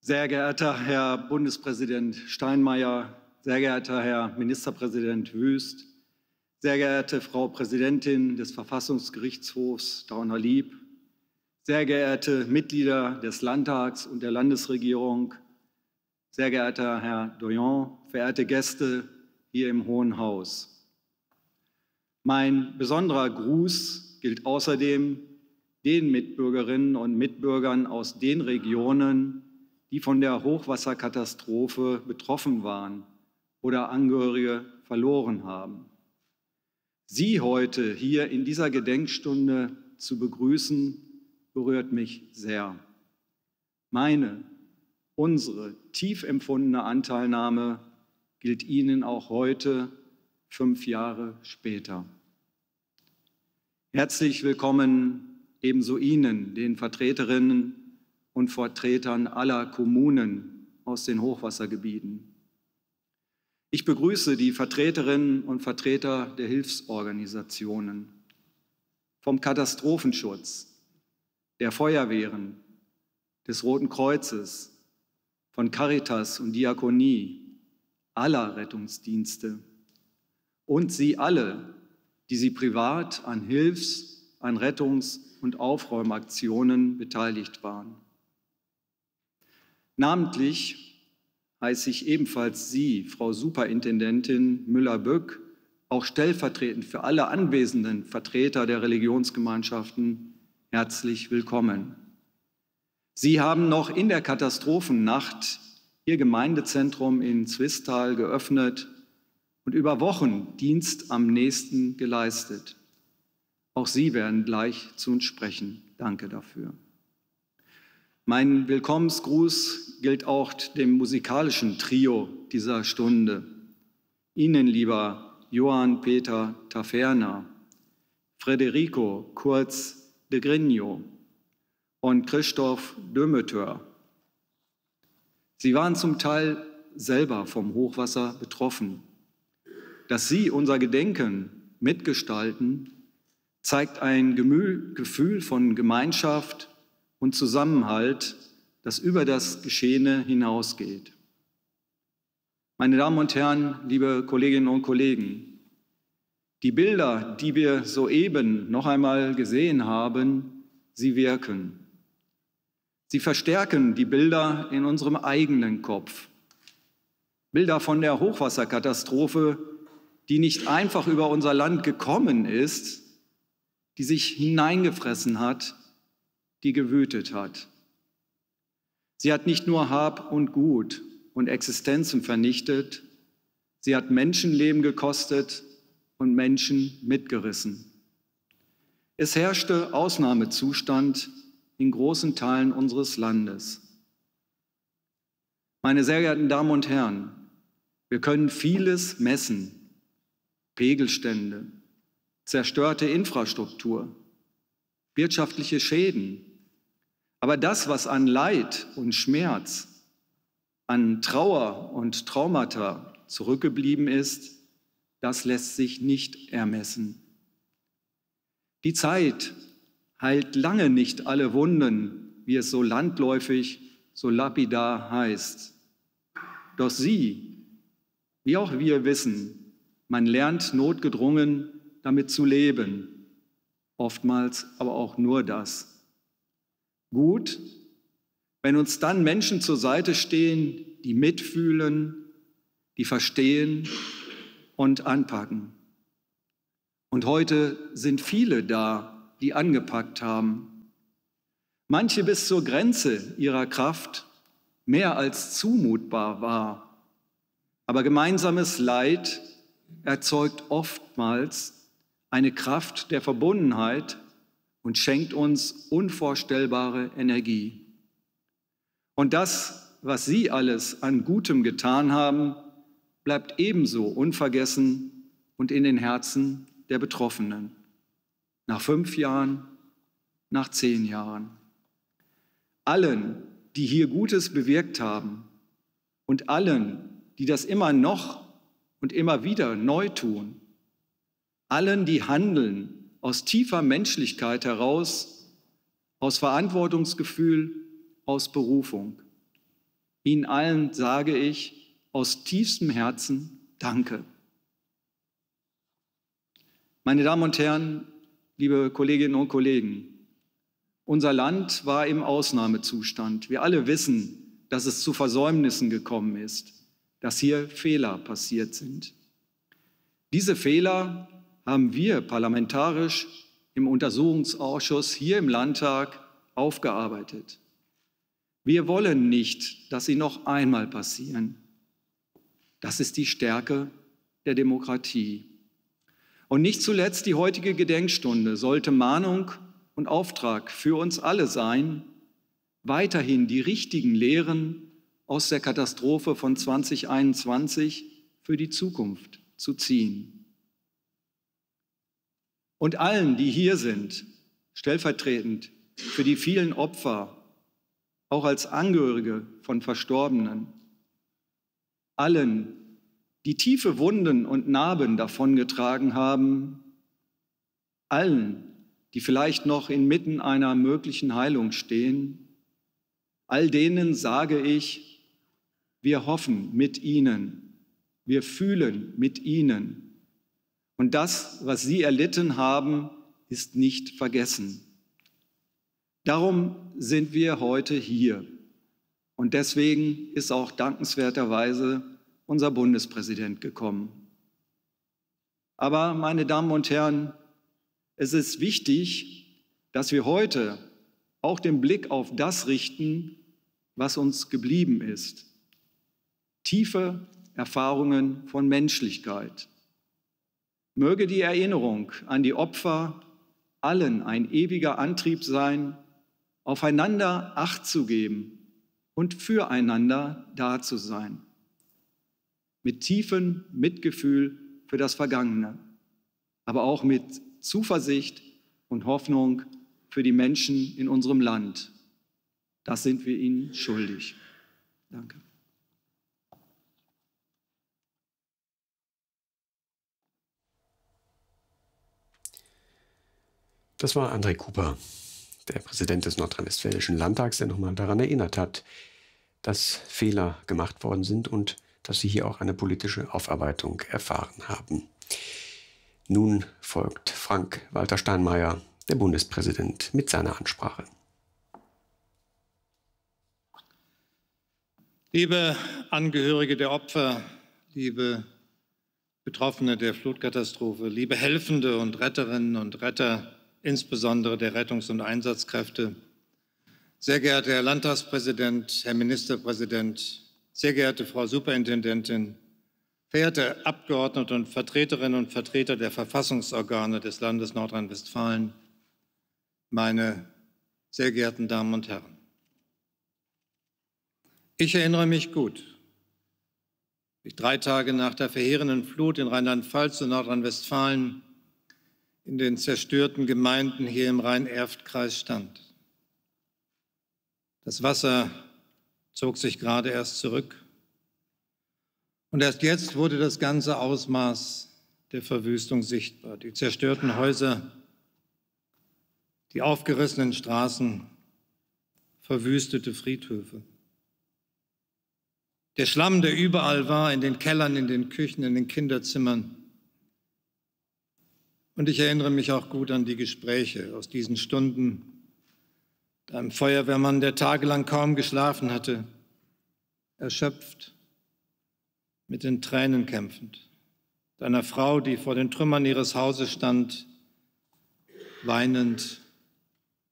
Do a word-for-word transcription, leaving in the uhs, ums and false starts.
Sehr geehrter Herr Bundespräsident Steinmeier, sehr geehrter Herr Ministerpräsident Wüst, sehr geehrte Frau Präsidentin des Verfassungsgerichtshofs Dauner-Lieb, sehr geehrte Mitglieder des Landtags und der Landesregierung, sehr geehrter Herr Doyen, verehrte Gäste hier im Hohen Haus. Mein besonderer Gruß gilt außerdem den Mitbürgerinnen und Mitbürgern aus den Regionen, die von der Hochwasserkatastrophe betroffen waren oder Angehörige verloren haben. Sie heute hier in dieser Gedenkstunde zu begrüßen, berührt mich sehr. Meine, unsere tief empfundene Anteilnahme gilt Ihnen auch heute, fünf Jahre später. Herzlich willkommen ebenso Ihnen, den Vertreterinnen und Vertretern aller Kommunen aus den Hochwassergebieten. Ich begrüße die Vertreterinnen und Vertreter der Hilfsorganisationen, vom Katastrophenschutz, der Feuerwehren, des Roten Kreuzes, von Caritas und Diakonie, aller Rettungsdienste und Sie alle, die Sie privat an Hilfs-, an Rettungs- und Aufräumaktionen beteiligt waren. Namentlich heiße ich ebenfalls Sie, Frau Superintendentin Müller-Böck, auch stellvertretend für alle anwesenden Vertreter der Religionsgemeinschaften, herzlich willkommen. Sie haben noch in der Katastrophennacht Ihr Gemeindezentrum in Zwistal geöffnet und über Wochen Dienst am Nächsten geleistet. Auch Sie werden gleich zu uns sprechen. Danke dafür. Mein Willkommensgruß gilt auch dem musikalischen Trio dieser Stunde. Ihnen, lieber Johann Peter Taferner, Federico Kurz de Grigno und Christoph Dömeter. Sie waren zum Teil selber vom Hochwasser betroffen. Dass Sie unser Gedenken mitgestalten, zeigt ein Gemü- Gefühl von Gemeinschaft und Zusammenhalt, das über das Geschehene hinausgeht. Meine Damen und Herren, liebe Kolleginnen und Kollegen, die Bilder, die wir soeben noch einmal gesehen haben, sie wirken. Sie verstärken die Bilder in unserem eigenen Kopf. Bilder von der Hochwasserkatastrophe, die nicht einfach über unser Land gekommen ist, die sich hineingefressen hat, die gewütet hat. Sie hat nicht nur Hab und Gut und Existenzen vernichtet, sie hat Menschenleben gekostet und Menschen mitgerissen. Es herrschte Ausnahmezustand in großen Teilen unseres Landes. Meine sehr geehrten Damen und Herren, wir können vieles messen: Pegelstände, zerstörte Infrastruktur, wirtschaftliche Schäden. Aber das, was an Leid und Schmerz, an Trauer und Traumata zurückgeblieben ist, das lässt sich nicht ermessen. Die Zeit heilt lange nicht alle Wunden, wie es so landläufig, so lapidar heißt. Doch Sie, wie auch wir wissen, man lernt notgedrungen damit zu leben, oftmals aber auch nur das. Gut, wenn uns dann Menschen zur Seite stehen, die mitfühlen, die verstehen und anpacken. Und heute sind viele da, die angepackt haben. Manche bis zur Grenze ihrer Kraft, mehr als zumutbar war. Aber gemeinsames Leid erzeugt oftmals eine Kraft der Verbundenheit und schenkt uns unvorstellbare Energie. Und das, was Sie alles an Gutem getan haben, bleibt ebenso unvergessen und in den Herzen der Betroffenen. Nach fünf Jahren, nach zehn Jahren. Allen, die hier Gutes bewirkt haben und allen, die das immer noch und immer wieder neu tun. Allen, die handeln aus tiefer Menschlichkeit heraus, aus Verantwortungsgefühl, aus Berufung. Ihnen allen sage ich aus tiefstem Herzen Danke. Meine Damen und Herren, liebe Kolleginnen und Kollegen, unser Land war im Ausnahmezustand. Wir alle wissen, dass es zu Versäumnissen gekommen ist, dass hier Fehler passiert sind. Diese Fehler haben wir parlamentarisch im Untersuchungsausschuss hier im Landtag aufgearbeitet. Wir wollen nicht, dass sie noch einmal passieren. Das ist die Stärke der Demokratie. Und nicht zuletzt die heutige Gedenkstunde sollte Mahnung und Auftrag für uns alle sein, weiterhin die richtigen Lehren aus der Katastrophe von zweitausendeinundzwanzig für die Zukunft zu ziehen. Und allen, die hier sind, stellvertretend für die vielen Opfer, auch als Angehörige von Verstorbenen, allen, die tiefe Wunden und Narben davongetragen haben, allen, die vielleicht noch inmitten einer möglichen Heilung stehen, all denen sage ich, wir hoffen mit ihnen, wir fühlen mit ihnen. Und das, was sie erlitten haben, ist nicht vergessen. Darum sind wir heute hier. Und deswegen ist auch dankenswerterweise unser Bundespräsident gekommen. Aber, meine Damen und Herren, es ist wichtig, dass wir heute auch den Blick auf das richten, was uns geblieben ist. Tiefe Erfahrungen von Menschlichkeit. Möge die Erinnerung an die Opfer allen ein ewiger Antrieb sein, aufeinander Acht zu geben und füreinander da zu sein. Mit tiefem Mitgefühl für das Vergangene, aber auch mit Zuversicht und Hoffnung für die Menschen in unserem Land. Das sind wir ihnen schuldig. Danke. Das war André Cooper, der Präsident des Nordrhein-Westfälischen Landtags, der nochmal daran erinnert hat, dass Fehler gemacht worden sind und dass Sie hier auch eine politische Aufarbeitung erfahren haben. Nun folgt Frank-Walter Steinmeier, der Bundespräsident, mit seiner Ansprache. Liebe Angehörige der Opfer, liebe Betroffene der Flutkatastrophe, liebe Helfende und Retterinnen und Retter, insbesondere der Rettungs- und Einsatzkräfte, sehr geehrter Herr Landtagspräsident, Herr Ministerpräsident, sehr geehrte Frau Superintendentin, verehrte Abgeordnete und Vertreterinnen und Vertreter der Verfassungsorgane des Landes Nordrhein-Westfalen, meine sehr geehrten Damen und Herren. Ich erinnere mich gut, wie ich drei Tage nach der verheerenden Flut in Rheinland-Pfalz und Nordrhein-Westfalen in den zerstörten Gemeinden hier im Rhein-Erft-Kreis stand. Das Wasser zog sich gerade erst zurück. Und erst jetzt wurde das ganze Ausmaß der Verwüstung sichtbar. Die zerstörten Häuser, die aufgerissenen Straßen, verwüstete Friedhöfe. Der Schlamm, der überall war, in den Kellern, in den Küchen, in den Kinderzimmern. Und ich erinnere mich auch gut an die Gespräche aus diesen Stunden, einem Feuerwehrmann, der tagelang kaum geschlafen hatte, erschöpft, mit den Tränen kämpfend, einer Frau, die vor den Trümmern ihres Hauses stand, weinend